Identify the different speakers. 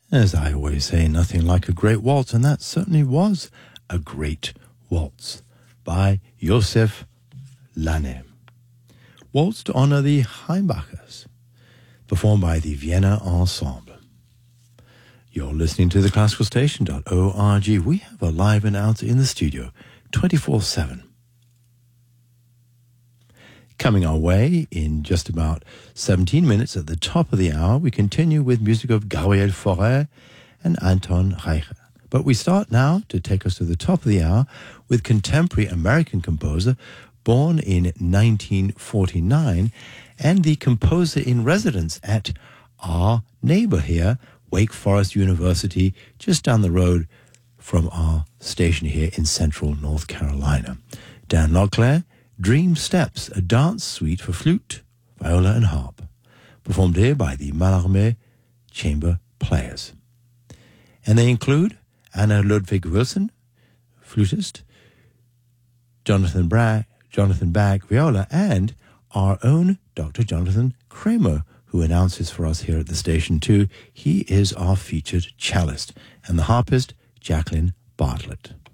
Speaker 1: As I always say, nothing like a great waltz, and that certainly was a great waltz by Josef Lane. Waltz to honor the Heimbachers, performed by the Vienna Ensemble. You're listening to the classicalstation.org. We have a live announcer in the studio, 24/7. Coming our way in just about 17 minutes at the top of the hour, we continue with music of Gabriel Fauré and Anton Reicher. But we start now to take us to the top of the hour with contemporary American composer born in 1949 and the composer in residence at our neighbor here, Wake Forest University, just down the road from our station here in central North Carolina. Dan Locklear, Dream Steps, a dance suite for flute, viola and harp, performed here by the Mallarmé Chamber Players. And they include Anna Ludwig Wilson, flutist, Jonathan Bagg, viola, and our own Dr. Jonathan Kramer, who announces for us here at the station too. He is our featured cellist, and the harpist, Jacqueline Bartlett.